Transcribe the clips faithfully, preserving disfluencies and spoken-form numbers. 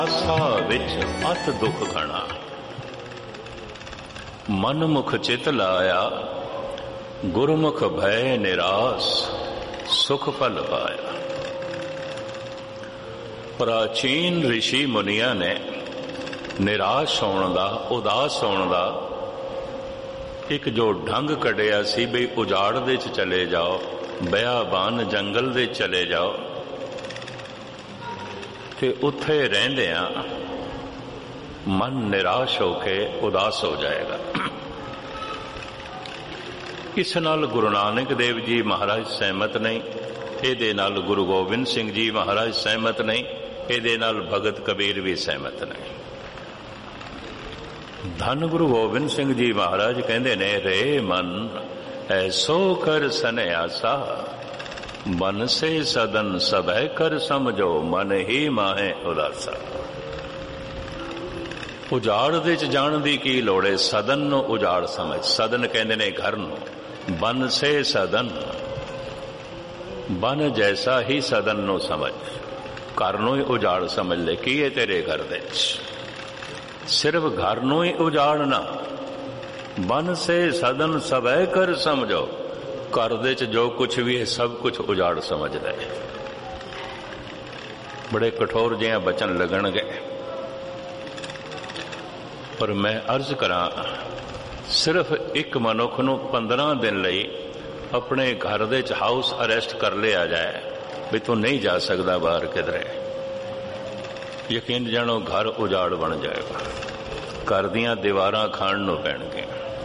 ਆਸਾ ਵਿੱਚ ਅਤ ਦੁੱਖ ਘਣਾ, ਮਨ ਮੁਖ ਚਿਤ ਲਾਇਆ, ਗੁਰਮੁਖ ਭੈ ਨਿਰਾਸ, ਸੁਖ ਫਲ ਪਾਇਆ। ਪ੍ਰਾਚੀਨ ਰਿਸ਼ੀ ਮੁਨੀਆਂ ਨੇ ਨਿਰਾਸ਼ ਹੋਣ ਦਾ, ਉਦਾਸ ਹੋਣ ਦਾ ਇੱਕ ਜੋ ਢੰਗ ਕੱਢਿਆ ਸੀ ਬਈ ਉਜਾੜ ਦੇ ਚ ਚਲੇ ਜਾਓ, ਬਿਆਬਾਨ ਜੰਗਲ ਦੇ ਚਲੇ ਜਾਓ ਤੇ ਉੱਥੇ ਰਹਿੰਦਿਆਂ ਮਨ ਨਿਰਾਸ਼ ਹੋ ਕੇ ਉਦਾਸ ਹੋ ਜਾਏਗਾ। ਇਸ ਨਾਲ ਗੁਰੂ ਨਾਨਕ ਦੇਵ ਜੀ ਮਹਾਰਾਜ ਸਹਿਮਤ ਨਹੀਂ, ਇਹਦੇ ਨਾਲ ਗੁਰੂ ਗੋਬਿੰਦ ਸਿੰਘ ਜੀ ਮਹਾਰਾਜ ਸਹਿਮਤ ਨਹੀਂ, ਇਹਦੇ ਨਾਲ ਭਗਤ ਕਬੀਰ ਵੀ ਸਹਿਮਤ ਨਹੀਂ। ਧੰਨ ਗੁਰੂ ਗੋਬਿੰਦ ਸਿੰਘ ਜੀ ਮਹਾਰਾਜ ਕਹਿੰਦੇ ਨੇ, ਰੇ ਮਨ ਐਸੋ ਕਰ ਸਨਿਆਸਾ, ਮਨ ਸੇ ਸਦਨ ਸਭੈ ਕਰ ਸਮਝੋ, ਮਨ ਹੀ ਮਾਹੇ ਉਦਾਸਾ। ਉਜਾੜ ਦੇ ਚ ਜਾਣ ਦੀ ਕੀ ਲੋੜ ਹੈ, ਸਦਨ ਨੂੰ ਉਜਾੜ ਸਮਝ। ਸਦਨ ਕਹਿੰਦੇ ਨੇ ਘਰ ਨੂੰ, ਬਨ ਸੇ ਸਦਨ, ਬਨ ਜੈਸਾ ਹੀ ਸਦਨ ਨੂੰ ਸਮਝ, ਘਰ ਨੂੰ ਹੀ ਉਜਾੜ ਸਮਝ ਲੈ। ਕੀ ਹੈ ਤੇਰੇ ਘਰ ਦੇ ਚ? ਸਿਰਫ ਘਰ ਨੂੰ ਹੀ ਉਜਾੜਨਾ। ਬਨ ਸੇ ਸਦਨ ਸਭੈ ਕਰ ਸਮਝੋ, ਘਰ ਦੇ ਚ ਜੋ ਕੁਛ ਵੀ ਹੈ ਸਭ ਕੁਛ ਉਜਾੜ ਸਮਝਦਾ ਹੈ। ਬੜੇ ਕਠੋਰ ਜਿਹਾ ਬਚਨ ਲੱਗਣਗੇ, ਪਰ ਮੈਂ ਅਰਜ਼ ਕਰਾਂ, ਸਿਰਫ ਇੱਕ ਮਨੁੱਖ ਨੂੰ ਪੰਦਰਾਂ ਦਿਨ ਲਈ ਆਪਣੇ ਘਰ ਦੇ ਚ ਹਾਊਸ ਅਰੈਸਟ ਕਰ ਲਿਆ ਜਾਏ ਵੀ ਤੂੰ ਨਹੀਂ ਜਾ ਸਕਦਾ ਬਾਹਰ ਕਿਧਰੇ, ਯਕੀਨ ਜਾਣੋ ਘਰ ਉਜਾੜ ਬਣ ਜਾਏਗਾ। ਘਰ ਦੀਆਂ ਦੀਵਾਰਾਂ ਖਾਣ ਨੂੰ ਪੈਣਗੀਆਂ।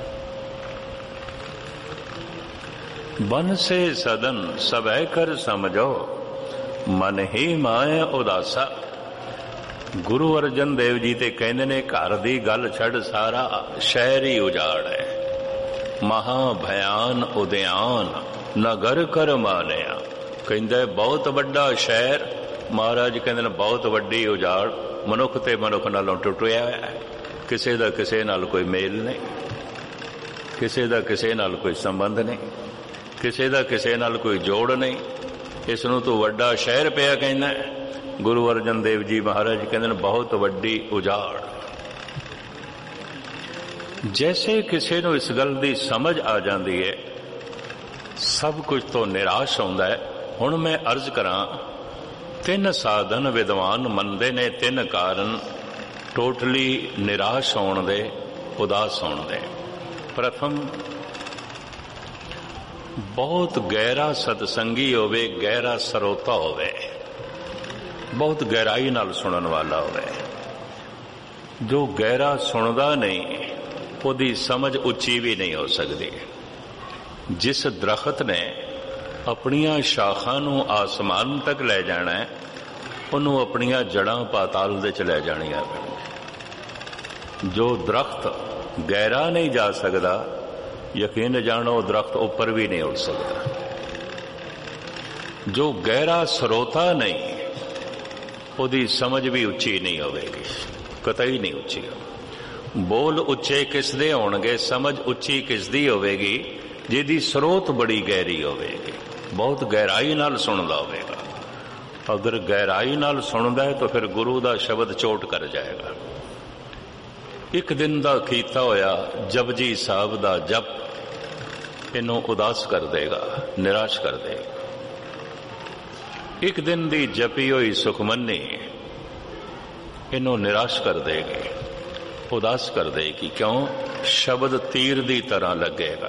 ਬਨ ਸੇ ਸਦਨ ਸਭੈ ਕਰ ਸਮਝੋ, ਮਨ ਹੀ ਮਾਏ ਉਦਾਸਾ। ਗੁਰੂ ਅਰਜਨ ਦੇਵ ਜੀ ਤੇ ਕਹਿੰਦੇ ਨੇ, ਘਰ ਦੀ ਗੱਲ ਛੱਡ, ਸਾਰਾ ਸ਼ਹਿਰ ਹੀ ਉਜਾੜ ਹੈ। ਮਹਾ ਭਿਆਨ ਉਦਿਆਨ ਨਗਰ ਕਰ ਮਾਨਿਆ। ਕਹਿੰਦੇ ਬਹੁਤ ਵੱਡਾ ਸ਼ਹਿਰ, ਮਹਾਰਾਜ ਕਹਿੰਦੇ ਨੇ ਬਹੁਤ ਵੱਡੀ ਉਜਾੜ। ਮਨੁੱਖ ਤੇ ਮਨੁੱਖ ਨਾਲੋਂ ਟੁੱਟਿਆ ਹੈ, ਕਿਸੇ ਦਾ ਕਿਸੇ ਨਾਲ ਕੋਈ ਮੇਲ ਨਹੀਂ, ਕਿਸੇ ਦਾ ਕਿਸੇ ਨਾਲ ਕੋਈ ਸੰਬੰਧ ਨਹੀਂ, ਕਿਸੇ ਦਾ ਕਿਸੇ ਨਾਲ ਕੋਈ ਜੋੜ ਨਹੀਂ। ਇਸ ਨੂੰ ਤੂੰ ਵੱਡਾ ਸ਼ਹਿਰ ਪਿਆ ਕਹਿੰਦਾ। ਗੁਰੂ ਅਰਜਨ ਦੇਵ ਜੀ ਮਹਾਰਾਜ ਕਹਿੰਦੇ ਨੇ ਬਹੁਤ ਵੱਡੀ ਉਜਾੜ। ਜੈਸੇ ਕਿਸੇ ਨੂੰ ਇਸ ਗੱਲ ਦੀ ਸਮਝ ਆ ਜਾਂਦੀ ਹੈ, ਸਭ ਕੁਝ ਤੋਂ ਨਿਰਾਸ਼ ਹੁੰਦਾ ਹੈ। ਹੁਣ ਮੈਂ ਅਰਜ਼ ਕਰਾਂ, ਤਿੰਨ ਸਾਧਨ ਵਿਦਵਾਨ ਮੰਨਦੇ ਨੇ, ਤਿੰਨ ਕਾਰਨ ਟੋਟਲੀ ਨਿਰਾਸ਼ ਹੋਣ ਦੇ, ਉਦਾਸ ਹੋਣ ਦੇ। ਪ੍ਰਥਮ, ਬਹੁਤ ਗਹਿਰਾ ਸਤਸੰਗੀ ਹੋਵੇ, ਗਹਿਰਾ ਸਰੋਤਾ ਹੋਵੇ, ਬਹੁਤ ਗਹਿਰਾਈ ਨਾਲ ਸੁਣਨ ਵਾਲਾ ਹੋਵੇ। ਜੋ ਗਹਿਰਾ ਸੁਣਦਾ ਨਹੀਂ, ਉਹਦੀ ਸਮਝ ਉੱਚੀ ਵੀ ਨਹੀਂ ਹੋ ਸਕਦੀ। ਜਿਸ ਦਰਖਤ ਨੇ ਆਪਣੀਆਂ ਸ਼ਾਖਾਂ ਨੂੰ ਆਸਮਾਨ ਤੱਕ ਲੈ ਜਾਣਾ ਹੈ, ਉਹਨੂੰ ਆਪਣੀਆਂ ਜੜਾਂ ਪਾਤਾਲ ਦੇ ਚ ਲੈ ਜਾਣੀਆਂ ਪੈਣਗੀਆਂ। ਜੋ ਦਰਖਤ ਗਹਿਰਾ ਨਹੀਂ ਜਾ ਸਕਦਾ, ਯਕੀਨ ਜਾਣੋ ਦਰਖਤ ਉੱਪਰ ਵੀ ਨਹੀਂ ਉੱਡ ਸਕਦਾ। ਜੋ ਗਹਿਰਾ ਸਰੋਤਾ ਨਹੀਂ, ਉਹਦੀ ਸਮਝ ਵੀ ਉੱਚੀ ਨਹੀਂ ਹੋਵੇਗੀ, ਕਤਈ ਨਹੀਂ ਉੱਚੀ ਹੋਵੇਗੀ। ਬੋਲ ਉੱਚੇ ਕਿਸ ਦੇ ਹੋਣਗੇ, ਸਮਝ ਉੱਚੀ ਕਿਸ ਦੀ ਹੋਵੇਗੀ? ਜਿਹਦੀ ਸਰੋਤ ਬੜੀ ਗਹਿਰੀ ਹੋਵੇਗੀ, ਬਹੁਤ ਗਹਿਰਾਈ ਨਾਲ ਸੁਣਦਾ ਹੋਵੇਗਾ। ਅਗਰ ਗਹਿਰਾਈ ਨਾਲ ਸੁਣਦਾ ਹੈ ਤਾਂ ਫਿਰ ਗੁਰੂ ਦਾ ਸ਼ਬਦ ਚੋਟ ਕਰ ਜਾਏਗਾ। ਇੱਕ ਦਿਨ ਦਾ ਕੀਤਾ ਹੋਇਆ ਜਪਜੀ ਸਾਹਿਬ ਦਾ ਜਪ ਇਹਨੂੰ ਉਦਾਸ ਕਰ ਦੇਗਾ, ਨਿਰਾਸ਼ ਕਰ ਦੇਗਾ। ਇੱਕ ਦਿਨ ਦੀ ਜਪੀ ਹੋਈ ਸੁਖਮਨੀ ਇਹਨੂੰ ਨਿਰਾਸ਼ ਕਰ ਦੇਗੀ, ਉਦਾਸ ਕਰ ਦੇਗੀ। ਕਿਉਂ? ਸ਼ਬਦ ਤੀਰ ਦੀ ਤਰ੍ਹਾਂ ਲੱਗੇਗਾ।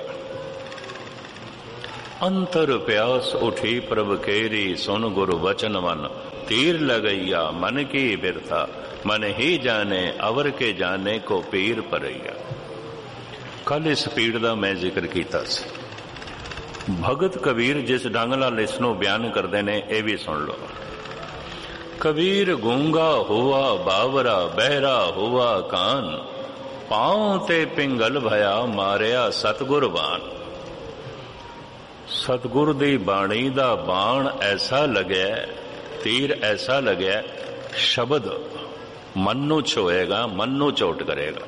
ਅੰਤਰ ਪਿਆਸ ਉਠੀ ਪ੍ਰਭ ਕੇਰੀ, ਸੁਨ ਗੁਰੂ ਬਚਨ ਮਨ, ਤੀਰ ਲਗਈਆ ਮਨ ਕੀ ਬਿਰਥਾ, ਮਨ ਹੀ ਜਾਣੇ ਅਵਰ ਕੇ ਜਾਣੇ ਕੋ ਪੀਰ ਪਰਈਆ। ਕੱਲ ਇਸ ਪੀੜ ਦਾ ਮੈਂ ਜ਼ਿਕਰ ਕੀਤਾ ਸੀ। ਭਗਤ ਕਬੀਰ ਜਿਸ ਢੰਗ ਨਾਲ ਇਸ ਨੂੰ ਬਿਆਨ ਕਰਦੇ ਨੇ, ਇਹ ਵੀ ਸੁਣ ਲਓ। ਕਬੀਰ ਗੂੰਗਾ ਹੁਆ ਬਾਵਰਾ, ਬਹਿਰਾ ਹੁਆ ਕਾਨ, ਪਾਉ ਤੇ ਪਿੰਗਲ ਭਇਆ, ਮਾਰਿਆ ਸਤਿਗੁਰ ਬਾਣ। ਸਤਿਗੁਰ ਦੀ ਬਾਣੀ ਦਾ ਬਾਣ ਐਸਾ ਲੱਗਿਆ, ਤੀਰ ਐਸਾ ਲੱਗਿਆ, ਸ਼ਬਦ ਮਨ ਨੂੰ ਛੋਏਗਾ, ਮਨ ਨੂੰ ਚੋਟ ਕਰੇਗਾ।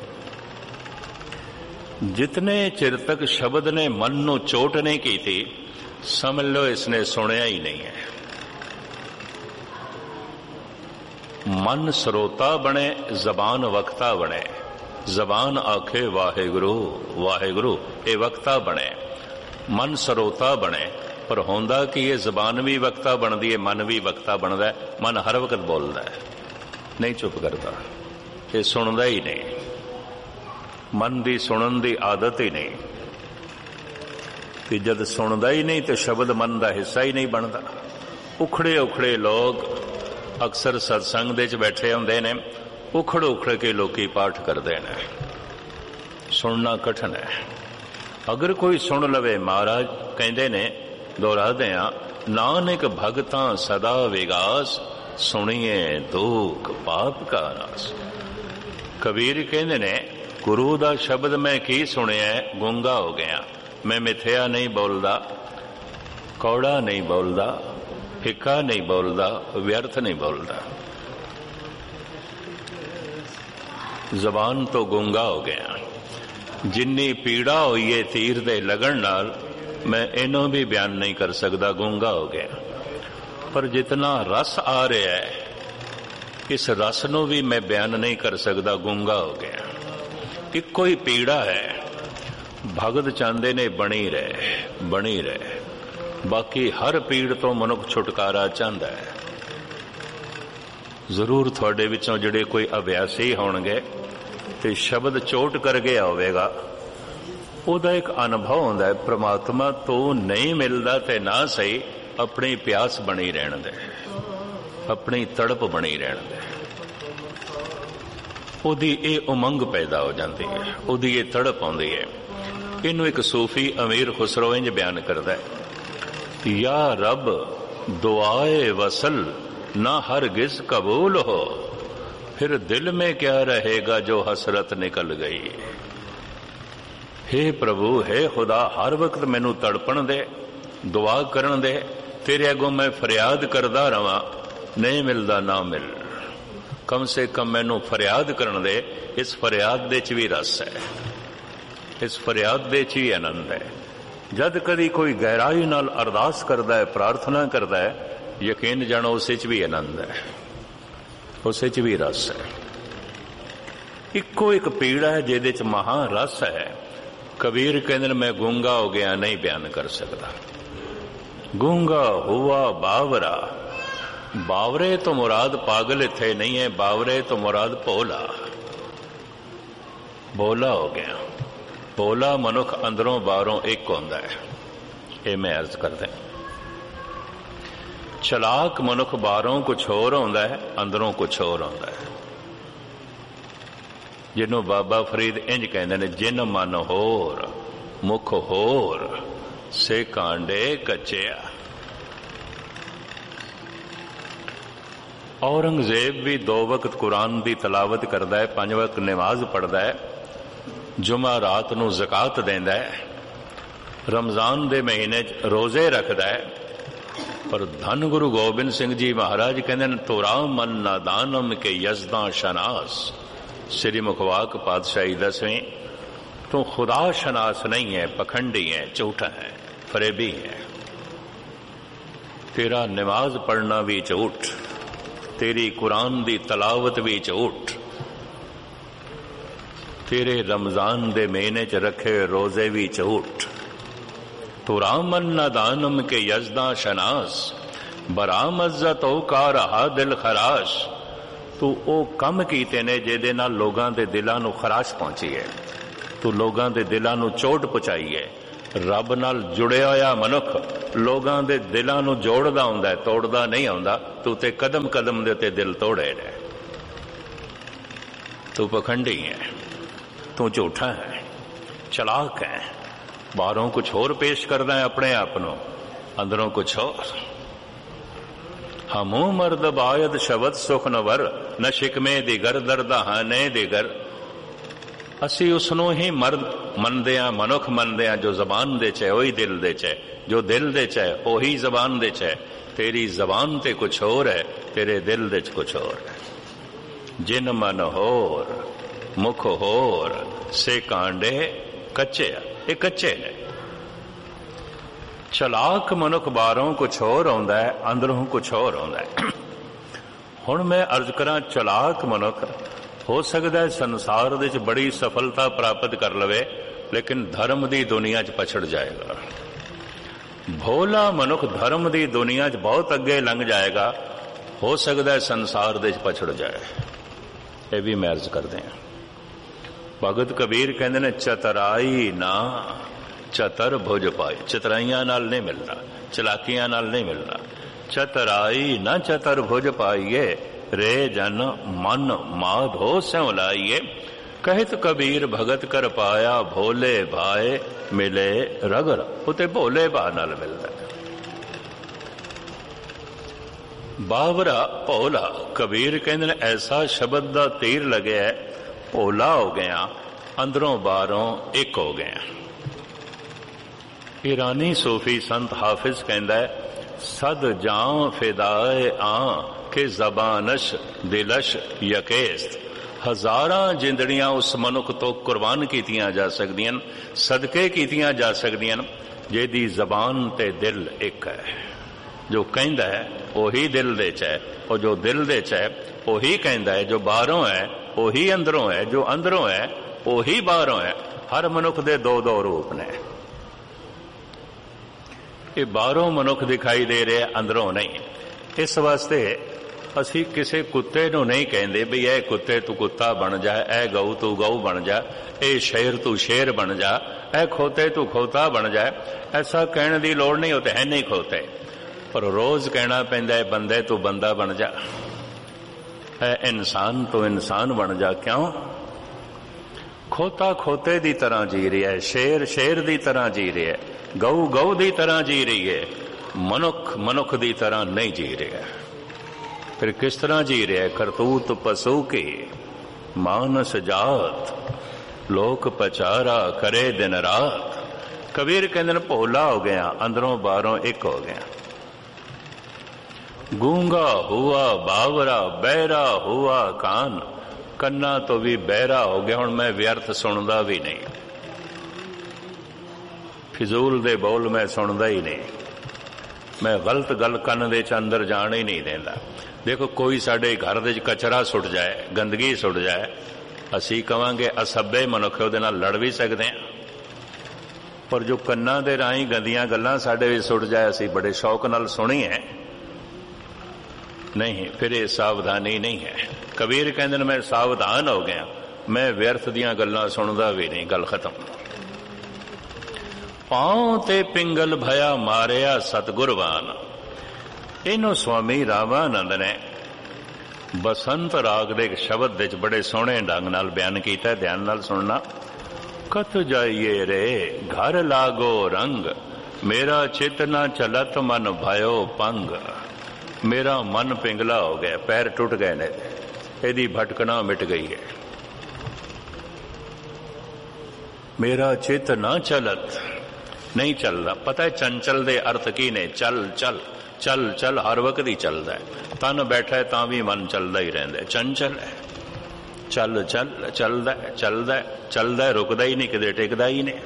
ਜਿਤਨੇ ਚਿਰ ਤੱਕ ਸ਼ਬਦ ਨੇ ਮਨ ਨੂੰ ਚੋਟ ਨਹੀਂ ਕੀਤੀ, ਸਮਝ ਲਓ ਇਸਨੇ ਸੁਣਿਆ ਹੀ ਨਹੀਂ ਹੈ। मन ਸਰੋਤਾ बने जबान वक्ता बने। जबान आखे वाहेगुरु वाहेगुरु, ये वक्ता बने। मन ਸਰੋਤਾ बने, पर होंदा कि ये जबान भी वक्ता बनती है, मन भी वक्ता बनता है। मन हर वक्त बोलता है, नहीं चुप करता, ये सुनता ही नहीं। मन की सुनन की आदत ही नहीं, कि जब सुनता ही नहीं तो शब्द मन का हिस्सा ही नहीं बनता। उखड़े उखड़े लोग अक्सर सत्संग दे च बैठे होंदे ने, उखड़ उखड़ के लोग पाठ करते हैं। सुनना कठिन है। अगर कोई सुन लवे, महाराज कहते ने, दोहरादे हैं, नानक भगतां सदा विगास, सुनिए दुख पाप का नास। कबीर कहते ने, गुरु दा शब्द मैं की सुनिया, गूंगा हो गया। मैं मिथ्या नहीं बोलदा, कौड़ा नहीं बोलदा, फिक्का नहीं बोलदा, व्यर्थ नहीं बोलदा। जबान तो गूंगा हो गया। जिन्नी पीड़ा हुई है तीर दे लगन नाल, मैं इनों भी बयान नहीं कर सकता, गूंगा हो गया। पर जितना रस आ रहा है, इस रस नू भी मैं बयान नहीं कर सकता, गूंगा हो गया। इको ही पीड़ा है, भगत चाहते ने बनी रहे बनी रहे, बाकी हर पीड़ तो मनुख छुटकारा चाहता है। जरूर थोड़े विचों जिहड़े कोई अभ्यासी होणगे ते शब्द चोट कर गया होवेगा, ਉਹਦਾ एक अनुभव होंदा है, परमात्मा तो नहीं मिलता ते ना सही, अपनी प्यास बनी रहन दे, अपनी तड़प बनी रहन दे। ਉਹਦੀ ਇਹ उमंग पैदा हो जाती है, ਉਹਦੀ ਇਹ तड़प आउंदी है। इनू एक सूफी अमीर खुसरो इंज बयान करता है, या रब दुआए वसल ना हरगिज कबूल हो, फिर दिल में क्या रहेगा जो हसरत निकल गई। हे प्रभु, हे खुदा, हर वक्त मैनू तड़पण दे, दुआ करन दे, तेरे अगों मैं फरियाद करदा रवां, नहीं मिलदा ना मिल, कम से कम मैनू फरियाद करन दे। इस फरियाद दे च भी रस है, इस फरियाद दे च ही आनंद है। जद कदी कोई गहराई नाल अरदास करदा है, प्रार्थना करदा है, यकीन जानो उस च भी आनंद है, उस च भी रस है। इको एक पीड़ा है जिहदे च महा रस है। कबीर कहंदे मैं गूंगा हो गया, नहीं बयान कर सकता। गूंगा हुआ बावरा, बावरे तो मुराद पागल इत्थे नहीं है, बावरे तो मुराद भोला, भोला हो गया। भोला मनुख अंदरों बाहरों एक होंदा है, ये मैं अर्ज करदा। चलाक मनुख बाहरों कुछ होर होंदा है, अंदरों कुछ होर होंदा है। जिन्हों बाबा फरीद इंज कहते हैं, जिन मन होर मुख होर, से कांडे कच्चिया। औरंगजेब भी दो वक्त कुरान की तलावत करता है, पांच वक्त नमाज पढ़ता है, जुमा रात नू ज़कात देंदा है, रमजान दे महीने रोजे रखता है। पर धन गुरु गोबिंद सिंह जी महाराज कहते हैं, तुरा मन नादानम के यजदा शनास। श्री मुखवाक पातशाही दसवीं, तो खुदा शनास नहीं है, पखंडी है, झूठा है, फरेबी है। तेरा नमाज पढ़ना भी झूठ, तेरी कुरान दी तलावत भी झूठ, तेरे रमजान दे महीने च रखे रोजे भी झूठ। तुरामन नादानम के यजदा शनास, बरामजा तो का रहा दिल खराश। तू ओ कम कीते ने जेदे नाल लोगां दे दिलां नू खराश पहुंची है, तू लोगां दे दिलां नू चोट पहुंचाई है। रब नाल जुड़िया होया मनुख लोगां दे दिलां नू जोड़दा हुंदा है, तोड़दा नहीं हुंदा। तू ते कदम कदम दे ते दिल तोड़े ने, तू पखंडी है, तू झूठा है, चलाक है। बाहरों कुछ होर पेश करदा है अपने आप नू, अंदरों कुछ होर। हमू मर्द बायद शबद सुख नवर, न शिकमे दिगर दर्द हाने दिगर। असी उसनों ही मर्द मनदे आ, मनुख मनदे आ जो जबान दे च है, वही दिल दे च है, जो दिल दे च है वही जबान दे च है। तेरी जबान ते कुछ होर है, तेरे दिल दे च कुछ होर है। जिन मन होर मुख होर, से कांडे कच्चे, ये कच्चे ने। चलाक मनुख बाहरों कुछ होर आउंदा है, अंदरों कुछ होर आउंदा है। ਹੁਣ मैं अर्ज करा, चलाक मनुख हो सकता है संसार दे च बड़ी सफलता प्राप्त कर लवे, लेकिन धर्म की दुनिया च पछड़ जाएगा। भोला मनुख धर्म की दुनिया च बहुत अगे लंघ जाएगा, हो सकता है संसार दे च पछड़ जाए। ये भी मैं अर्ज करते हैं। भगत कबीर कहते ने, चतराई ना चतर भुज पाई। चतराइयां नाल नहीं मिलना, चलाकियां नाल नहीं मिलना। चतराई न चतर भुज पाइए, रे जन मन माधो स्यों लाइए। कहत कबीर भगत कर पाया, भोले भाए मिले रगर। उते भोले भा नाल मिलदा। बावरा भोला, कबीर कहते ने ऐसा शब्द दा तीर लगे है, भोला हो गया, अंदरों बाहरों एक हो गया। ईरानी सूफी संत हाफिज कहता है, सद जां फिदाए आ के जबानश दिलश यकेस्त। हजारां जिंदड़ियां उस मनुख तो कुर्बान कीतियां जा सकदियां, सदके कीतियां जा सकदियां जिहदी जबान ते दिल एक है। जो कहंदा है वही दिल दे च है, और जो दिल दे च है वही कहंदा है। जो बाहरों है वही अंदरों है, जो अंदरों है वही बाहरों है। हर मनुख दे दो दो रूप ने। ये बाहरों मनुख दिखाई दे रहे, अंदरों नहीं। इस वास्ते असी किसी कुत्ते नूं नहीं कहंदे भी ए कुत्ते तू कुत्ता बन जा, ए गऊ तू गऊ बन जा, ए शेर तू शेर बन जा, ए खोते तू खोता बन जा। ऐसा कहने की लोड़ नहीं, होते है नहीं खोते, पर रोज कहना पैंदा है बंदे तू बंदा बन जा, ए इंसान तू इंसान बन जा। क्यों? खोता खोते की तरह जी रहा है, शेर शेर की तरह जी रहा है, गऊ गऊ की तरह जी रही है, मनुख मनुख की तरह नहीं जी रहा। फिर किस तरह जी रहा है? करतूत पशु की मानस जात, लोक पचारा करे दिन रात। कबीर कहते हैं भोला हो गया, अंदरों बाहरों एक हो गया। गूंगा हुआ बावरा, बहरा हुआ कान। कन्ना तो भी बहरा हो गया, हुण मैं व्यर्थ सुनदा भी नहीं, फिजूल दे बोल मैं सुनदा ही नहीं, मैं गलत गल कन दे च अंदर जान ही नहीं देंदा। देखो कोई साडे घर दे कचरा सुट जाए, गंदगी सुट जाए, असी कहांगे असभ्य मनुख उहदे नाल लड़ भी सकते हैं, पर जो कन्ना दे राही गंदियां गल्लां साडे विच सुट जाए, असी बड़े शौक नाल सुनी है नहीं, फिर ये सावधानी नहीं है। कबीर कहते हैं मैं सावधान हो गया, मैं व्यर्थ दियां गल्लां सुनदा भी नहीं। गल खत्म। पांव ते पिंगल भया मारिया सतगुरवान। इनू स्वामी रामानंद ने बसंत राग दे शब्द विच बड़े सोहणे ढंग नाल बयान कीता, ध्यान नाल सुनना। कत जाइए रे घर लागो रंग, मेरा चित न चलत मन भयो पंग। मेरा मन पिंगला हो गया, पैर टुट गए ने, यदि भटकना मिट गई है। मेरा चित ना चलत, नहीं चल रहा। पता है चंचल दे अर्थ की ने? चल चल चल चल हर वक्त ही चलता है। तन बैठा है तां भी मन चलता ही रहता है, चंचल है। चल चल चलता है चलता है चलता है, रुकता ही नहीं, किते टिकता ही नहीं।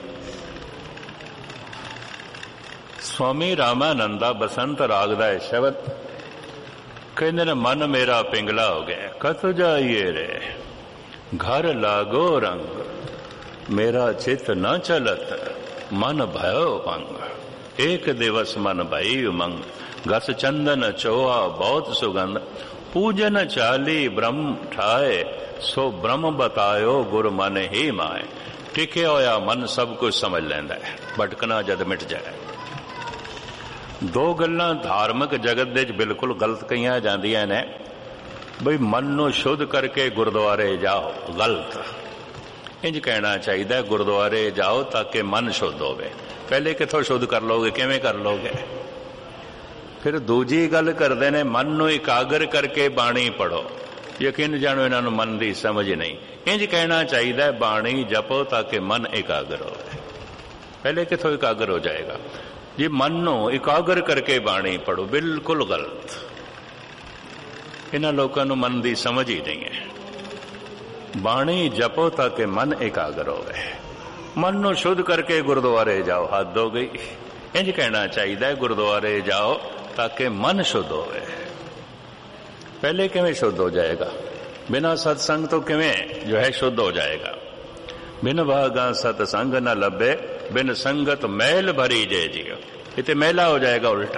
स्वामी रामानंदा बसंत राग दा शब्द कहते ने, मन मेरा पिंगला हो गया। कत जाइए रे घर लागो रंग, मेरा चित न चलत मन भयो पंग। एक दिवस मन भई उमंग, गस चंदन चोआ बहुत सुगंध। पूजन चाली ब्रह्म ठाए, सो ब्रह्म बतायो गुर मन ही माए। टिके होया मन सब कुछ समझ लेंदा है, भटकना जद मिट जाए। दो गल्लां धार्मिक जगत दे बिल्कुल गलत कहियां जांदियां ने, बई मन नूं शुद्ध करके गुरुद्वारे जाओ, गलत। इंज कहना चाहिए गुरुद्वारे जाओ ताकि मन शुद्ध होवे। पहले किथों शुद्ध कर लोगे, किवें कर लोगे? फिर दूजी गल करते ने, मन नूं इकागर करके बाणी पढ़ो। यकीन जानो इन्हां नूं मन की समझ नहीं। इंज कहना चाहिए बाणी जपो ताकि मन एकाग्र हो। पहले किथों एकाग्र हो जाएगा? जी मन नूं इकागर करके बाणी पढ़ो, बिल्कुल गलत। इन्हां लोकां नूं मन की समझ ही नहीं है। बाणी जपो ताकि मन एकाग्र होवे। मन नूं शुद्ध करके गुरुद्वारे जाओ, हद हो गई। इंज कहना चाहिए गुरुद्वारे जाओ ताकि मन शुद्ध होवे। पहले किवें शुद्ध हो जाएगा? बिना सत्संग तो किवें जो है शुद्ध हो जाएगा? बिन भागा सत्संग न लभे, बिन संगत मैल भरी जे जियो। इतने मैला हो जाएगा उल्टा।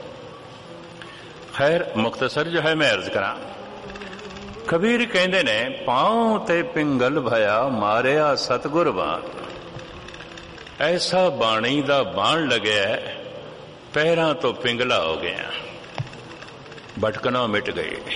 खैर मुख्तसर जो है मैं अर्ज करा, कबीर कहते ने पांव ते पिंगल भया मारिया सतगुर बाण। ऐसा बाणी दा बाण लग्या पैरां तो पिंगला हो गया, भटकना मिट गई।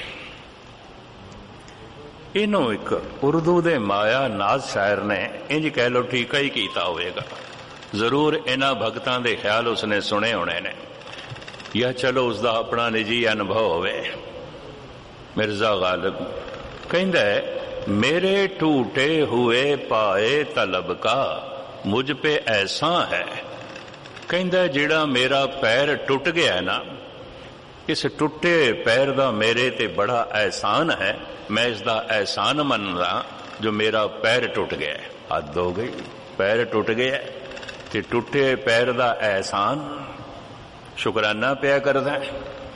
इनू एक उर्दू दे माया नाज शायर ने इंज कह लो ठीका ही कीता होवेगा। जरूर इन्हां भगतां दे ख्याल उसने सुने होने ने, या चलो उसका अपना निजी अनुभव होवे। मिर्जा गालिब कहंदा है, मेरे टूटे हुए पाए तलब का मुझ पे ऐसा है। कहंदा जिहड़ा मेरा पैर टुट गया ना, इस टुटे पैर दा मेरे ते बड़ा एहसान है। मैं इसका एहसान मनदा जो मेरा पैर टुट गया। हद हो गई, पैर टुट गया ते टुटे पैर दा एहसान शुकराना पिया करदा है।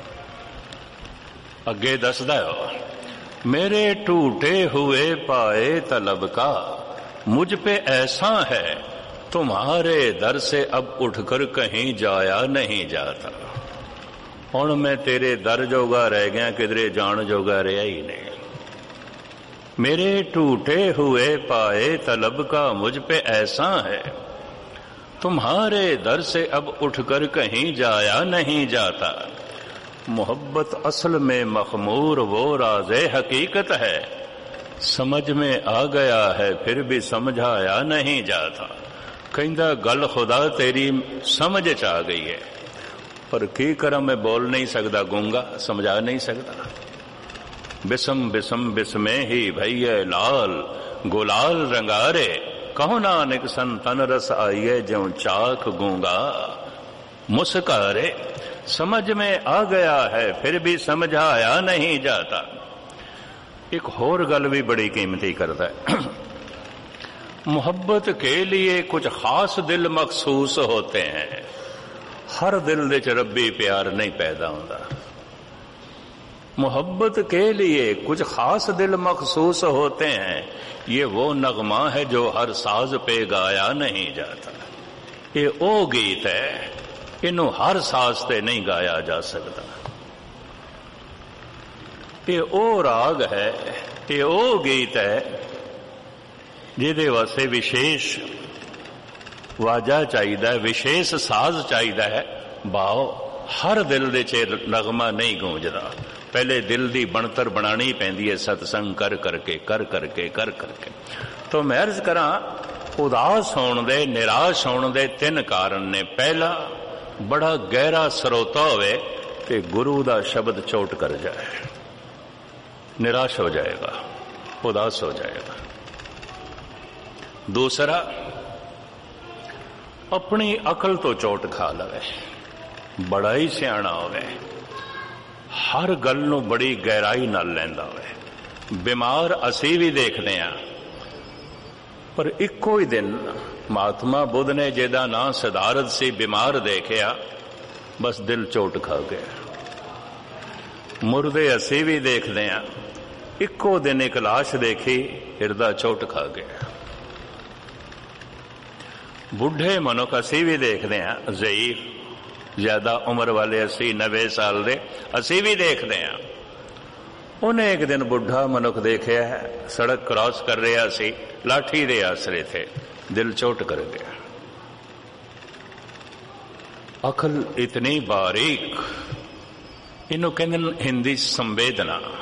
अगे दसदा हो, मेरे टूटे हुए पाए तलब का मुझ पे ऐसा है, तुम्हारे दर से अब उठकर कहीं जाया नहीं जाता। हुण मैं तेरे दर जोगा रह गया, किधरे जान जोगा रहा ही नहीं। मेरे टूटे हुए पाए तलब का मुझ पे ऐसा है, तुम्हारे दर से अब उठकर कहीं जाया नहीं जाता। मोहब्बत असल में मखमूर वो राज़े हकीकत है, समझ में आ गया है फिर भी समझाया नहीं जाता। कहंदा गल खुदा तेरी समझ च आ गई है, पर की करा मैं बोल नहीं सकता, गूंगा, समझा नहीं सकता। बिसम बिसम बिस्मे ही भैया लाल गुलाल रंगारे, कहो नानक संतन रस आइए ज्यों चाक गूंगा मुस्कारे। समझ में आ गया है फिर भी समझाया नहीं जाता। एक होर गल भी बड़ी कीमती करता है, मोहब्बत के लिए कुछ खास दिल मखसूस होते हैं। हर दिल दे च रब्बी प्यार नहीं पैदा होता। मोहब्बत के लिए कुछ खास दिल मखसूस होते हैं। ये वो नगमा है जो हर साज पे गाया नहीं जाता। ये ओ गीत है, इनू हर साज ते नहीं गाया जा सकता। ये ओ राग है, ये ओ गीत है जिहदे वास्ते विशेष वाजा चाहिए, विशेष साज चाहिए। भाव हर दिल दे च नगमा नहीं गूंजदा। पहले दिल की बनतर बनानी पैंदी है, सत्संग कर करके कर करके कर करके। तो मैं अर्ज करा, उदास होने दे, निराश होने दे तीन कारण ने। पहला, बड़ा गहरा सरोता होवे ते गुरु दा शब्द चोट कर जाए, निराश हो जाएगा, उदास हो जाएगा। दूसरा, अपनी अकल तो चोट खा लवे, बड़ा ही सियाणा होवे, हर गल नूं बड़ी गहराई नाल लैंदा होवे। बीमार असी भी देखते हैं, पर इक्को ही दिन महात्मा बुद्ध ने जिहदा नां सिद्धार्थ सी बीमार देखिया, बस दिल चोट खा गया। मुर्दे असी भी देखते हैं, इक्को दिन एक लाश देखी, हिरदा चोट खा गया। बुढ़े मनुख असी भी देखते हैं, ज़ईफ ज्यादा उम्र वाले अस्सी नब्बे साल दे असी भी देखते हैं। उन्हें एक दिन बुढ़ा मनुख देखा है, सड़क क्रॉस कर रहा सी, लाठी दे आसरे थे, दिल चोट कर गया। अकल इतनी बारीक, इन्हों कहते हिंदी संवेदना।